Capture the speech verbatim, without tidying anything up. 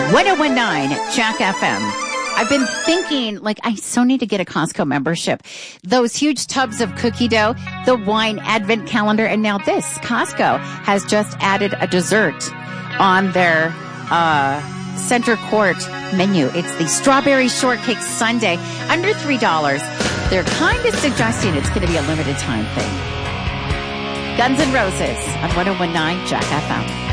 ten nineteen Jack F M. I've been thinking, like, I so need to get a Costco membership. Those huge tubs of cookie dough, the wine advent calendar, and now this. Costco has just added a dessert on their uh center court menu. It's the strawberry shortcake sundae, under three dollars. They're kind of suggesting it's going to be a limited time thing. Guns N' Roses on ten nineteen Jack F M.